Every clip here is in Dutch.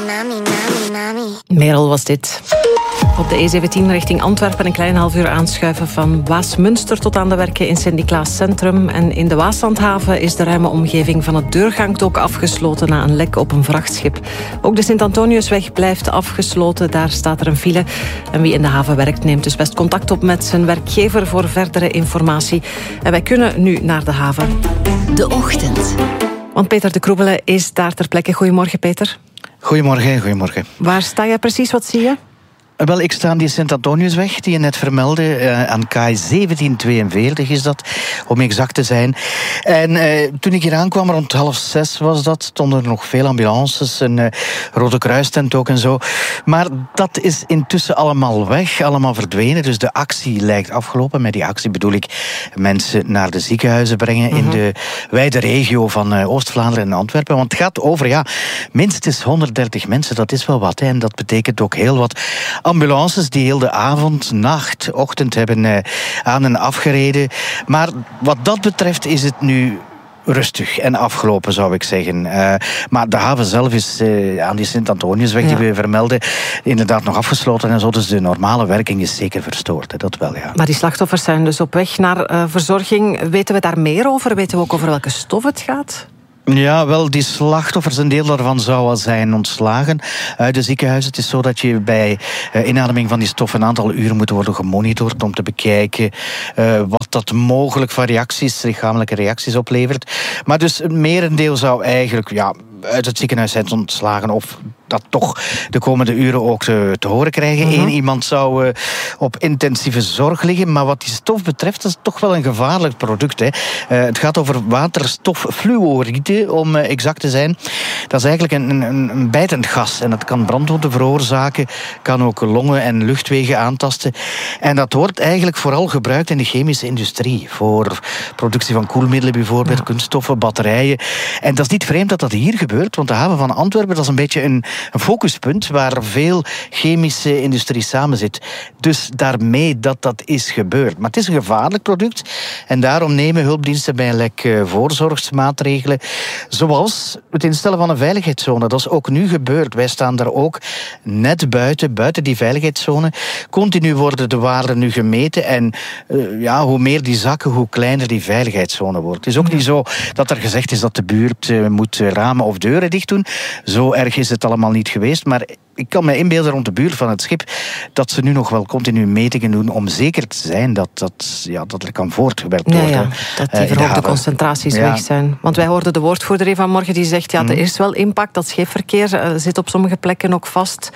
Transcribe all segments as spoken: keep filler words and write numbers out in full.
mami, mami, mami. Merel was dit. Op de E zeventien richting Antwerpen een klein half uur aanschuiven van Waasmunster tot aan de werken in Sint-Niklaas Centrum. En in de Waaslandhaven is de ruime omgeving van het Deurgangdok afgesloten na een lek op een vrachtschip. Ook de Sint-Antoniusweg blijft afgesloten. Daar staat er een file. En wie in de haven werkt neemt dus best contact op met zijn werkgever voor verdere informatie. En wij kunnen nu naar de haven. De Ochtend. Want Peter de Kroebele is daar ter plekke. Goedemorgen, Peter. Goedemorgen, goedemorgen. Waar sta jij precies? Wat zie je? Wel, ik sta aan die Sint-Antoniusweg, die je net vermeldde. Uh, aan K zeventien tweeënveertig is dat, om exact te zijn. En uh, toen ik hier aankwam, rond half zes was dat, stonden er nog veel ambulances, een uh, Rode Kruistent ook en zo. Maar dat is intussen allemaal weg, allemaal verdwenen. Dus de actie lijkt afgelopen. Met die actie bedoel ik mensen naar de ziekenhuizen brengen in de wijde regio van uh, Oost-Vlaanderen en Antwerpen. Want het gaat over, ja, minstens honderddertig mensen. Dat is wel wat, hè. En dat betekent ook heel wat ambulances die heel de avond, nacht, ochtend hebben uh, aan en afgereden. Maar wat dat betreft is het nu rustig en afgelopen, zou ik zeggen. Uh, maar de haven zelf is uh, aan die Sint-Antoniusweg, ja, die we vermelden, inderdaad nog afgesloten en zo. Dus de normale werking is zeker verstoord. Hè. Dat wel, ja. Maar die slachtoffers zijn dus op weg naar uh, verzorging. Weten we daar meer over? Weten we ook over welke stof het gaat? Ja, wel, die slachtoffers, een deel daarvan zou al zijn ontslagen uit de ziekenhuizen. Het is zo dat je bij uh, inademing van die stof een aantal uren moet worden gemonitord om te bekijken uh, wat dat mogelijk van reacties, lichamelijke reacties oplevert. Maar dus een merendeel zou eigenlijk, ja, uit het ziekenhuis zijn ontslagen of dat toch de komende uren ook te, te horen krijgen. Mm-hmm. Eén iemand zou uh, op intensieve zorg liggen, maar wat die stof betreft, dat is toch wel een gevaarlijk product. Hè. Uh, het gaat over waterstoffluoride, om uh, exact te zijn. Dat is eigenlijk een, een, een bijtend gas en dat kan brandwonden veroorzaken, kan ook longen en luchtwegen aantasten. En dat wordt eigenlijk vooral gebruikt in de chemische industrie, voor productie van koelmiddelen bijvoorbeeld, ja, kunststoffen, batterijen. En dat is niet vreemd dat dat hier gebeurt, want de haven van Antwerpen, dat is een beetje een Een focuspunt waar veel chemische industrie samen zit. Dus daarmee dat dat is gebeurd. Maar het is een gevaarlijk product en daarom nemen hulpdiensten bij een lek voorzorgsmaatregelen, zoals het instellen van een veiligheidszone. Dat is ook nu gebeurd. Wij staan daar ook net buiten, buiten die veiligheidszone. Continu worden de waarden nu gemeten en uh, ja, hoe meer die zakken, hoe kleiner die veiligheidszone wordt. Het is ook niet zo dat er gezegd is dat de buurt uh, moet ramen of deuren dicht doen. Zo erg is het allemaal niet geweest, maar ik kan me inbeelden rond de buurt van het schip dat ze nu nog wel continu metingen doen om zeker te zijn dat, dat, ja, dat er kan voortgewerkt worden. Ja, ja, dat die verhoogde concentraties ja. weg zijn. Want wij hoorden de woordvoerder vanmorgen die zegt, ja, er is wel impact, dat scheepverkeer uh, zit op sommige plekken ook vast.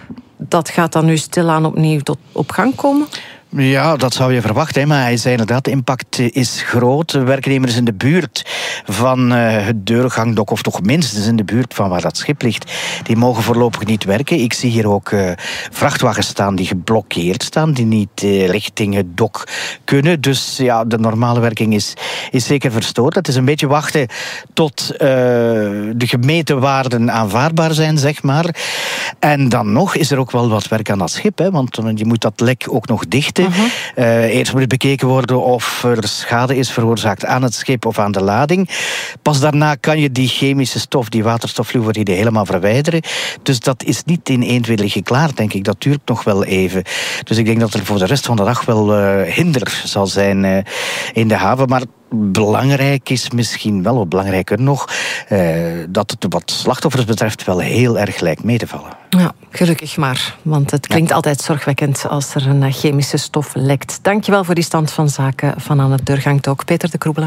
Dat gaat dan nu stilaan opnieuw tot op gang komen? Ja, dat zou je verwachten, hè, maar hij zei inderdaad, de impact is groot. Werknemers in de buurt van uh, het Deurgangdok, of toch minstens in de buurt van waar dat schip ligt, die mogen voorlopig niet werken. Ik zie hier ook uh, vrachtwagens staan die geblokkeerd staan, die niet uh, richting het dok kunnen. Dus ja, de normale werking is, is zeker verstoord. Het is een beetje wachten tot uh, de gemeten waarden aanvaardbaar zijn, zeg maar. En dan nog is er ook wel wat werk aan dat schip, hè, want je moet dat lek ook nog dichten. Uh-huh. Uh, eerst moet bekeken worden of er schade is veroorzaakt aan het schip of aan de lading. Pas daarna kan je die chemische stof, die waterstoffluoride, helemaal verwijderen. Dus dat is niet in één, twee liggen klaar, denk ik. Dat duurt nog wel even. Dus ik denk dat er voor de rest van de dag wel uh, hinder zal zijn uh, in de haven. Maar belangrijk is misschien wel, wat belangrijker nog, uh, dat het wat slachtoffers betreft wel heel erg lijkt mee te vallen. Ja, gelukkig maar. Want het klinkt ja. altijd zorgwekkend als er een chemische stof lekt. Dankjewel voor die stand van zaken van aan het Deurgangdok. Peter de Kroebele.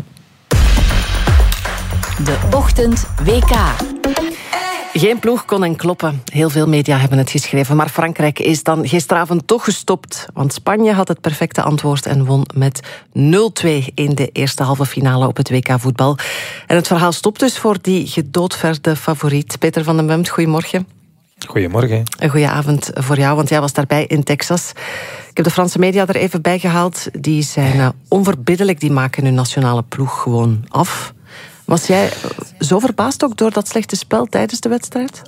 De Ochtend W K. Geen ploeg kon hen kloppen. Heel veel media hebben het geschreven. Maar Frankrijk is dan gisteravond toch gestopt. Want Spanje had het perfecte antwoord en won met nul twee in de eerste halve finale op het W K voetbal. En het verhaal stopt dus voor die gedoodverde favoriet. Peter van den Bemt, goedemorgen. Goedemorgen. Een goede avond voor jou, want jij was daarbij in Texas. Ik heb de Franse media er even bij gehaald. Die zijn uh, onverbiddelijk, die maken hun nationale ploeg gewoon af. Was jij zo verbaasd ook door dat slechte spel tijdens de wedstrijd?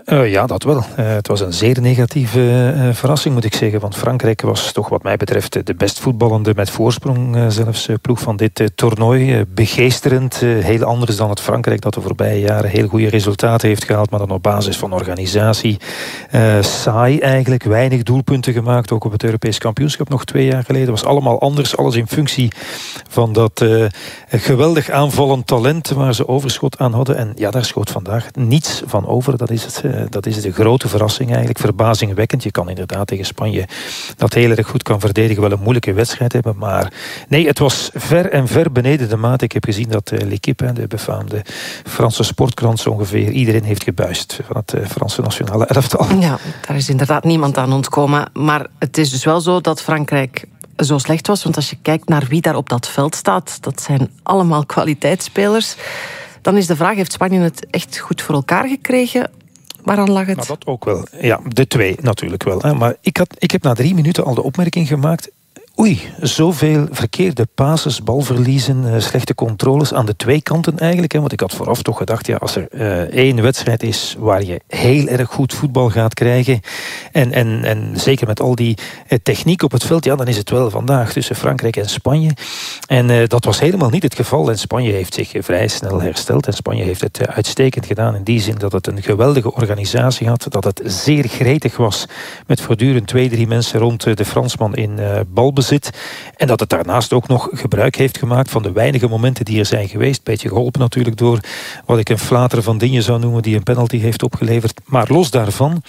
Uh, ja, dat wel. Uh, het was een zeer negatieve uh, verrassing, moet ik zeggen. Want Frankrijk was toch wat mij betreft de best voetballende met voorsprong uh, zelfs uh, ploeg van dit uh, toernooi. Uh, begeesterend, uh, heel anders dan het Frankrijk dat de voorbije jaren heel goede resultaten heeft gehaald, maar dan op basis van organisatie. Uh, saai eigenlijk, weinig doelpunten gemaakt. Ook op het Europees kampioenschap nog twee jaar geleden. Was allemaal anders, alles in functie van dat uh, geweldig aanvallend talent waar ze overschot aan hadden. En ja, daar schoot vandaag niets van over. Dat is het. Uh, dat is de grote verrassing eigenlijk. Verbazingwekkend. Je kan inderdaad tegen Spanje dat heel erg goed kan verdedigen wel een moeilijke wedstrijd hebben. Maar nee, het was ver en ver beneden de maat. Ik heb gezien dat uh, L'Équipe, de befaamde Franse sportkrant, zo ongeveer iedereen heeft gebuist van het uh, Franse nationale elftal. Ja, daar is inderdaad niemand aan ontkomen. Maar het is dus wel zo dat Frankrijk zo slecht was. Want als je kijkt naar wie daar op dat veld staat, dat zijn allemaal kwaliteitsspelers. Dan is de vraag, heeft Spanje het echt goed voor elkaar gekregen? Waaraan lag het? Nou, dat ook wel. Ja, de twee natuurlijk wel. Hè. Maar ik, had, ik heb na drie minuten al de opmerking gemaakt. Oei, zoveel verkeerde passes, balverliezen, slechte controles aan de twee kanten eigenlijk. Hè. Want ik had vooraf toch gedacht, ja, als er uh, één wedstrijd is waar je heel erg goed voetbal gaat krijgen, en, en, en zeker met al die uh, techniek op het veld, ja, dan is het wel vandaag tussen Frankrijk en Spanje. En uh, dat was helemaal niet het geval. En Spanje heeft zich uh, vrij snel hersteld. En Spanje heeft het uh, uitstekend gedaan in die zin dat het een geweldige organisatie had, dat het zeer gretig was met voortdurend twee, drie mensen rond uh, de Fransman in uh, balbezit. En dat het daarnaast ook nog gebruik heeft gemaakt van de weinige momenten die er zijn geweest. Beetje geholpen natuurlijk door wat ik een flater van Digne zou noemen, die een penalty heeft opgeleverd. Maar los daarvan,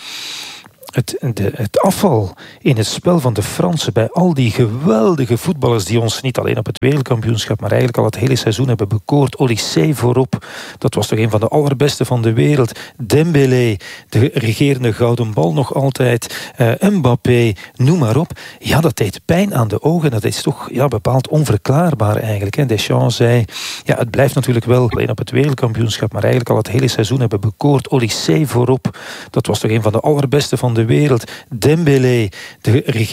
Het, de, het afval in het spel van de Fransen bij al die geweldige voetballers die ons niet alleen op het wereldkampioenschap, maar eigenlijk al het hele seizoen hebben bekoord. Olysée voorop, dat was toch een van de allerbeste van de wereld. Dembélé, de regerende gouden bal nog altijd. Uh, Mbappé, noem maar op. Ja, dat deed pijn aan de ogen. Dat is toch ja, bepaald onverklaarbaar eigenlijk. Hè. Deschamps zei, ja, het blijft natuurlijk wel alleen op het wereldkampioenschap, maar eigenlijk al het hele seizoen hebben bekoord. Olysée voorop, dat was toch een van de allerbeste van de wereld. Dembélé, de